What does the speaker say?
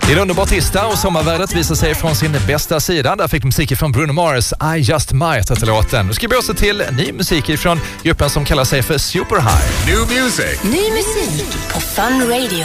Det är en underbar tisdag och sommarvädret visar sig från sin bästa sida. Där fick musik från Bruno Mars, I Just Might heter låten. Nu ska vi också till ny musik från gruppen som kallar sig för Super High. New music. Ny musik på Fun Radio.